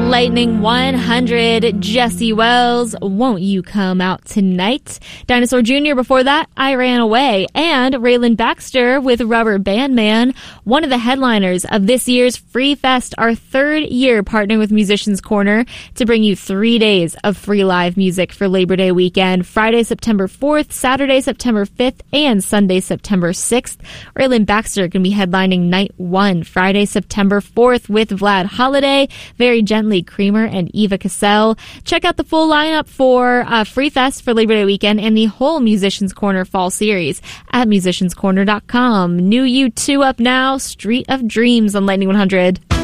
Lightning 100, Jesse Wells, Won't You Come Out Tonight? Dinosaur Jr. before that, I Ran Away. And Raylan Baxter with Rubber Band Man, one of the headliners of this year's Free Fest, our third year partnering with Musicians Corner to bring you 3 days of free live music for Labor Day weekend, Friday, September 4th, Saturday, September 5th, and Sunday, September 6th. Raylan Baxter going to be headlining night 1, Friday, September 4th with Vlad Holiday, Very Gently, Creamer, and Eva Cassell. Check out the full lineup for Free Fest for Labor Day weekend and the whole Musicians Corner fall series at musicianscorner.com. New U2 up now, Street of Dreams on Lightning 100.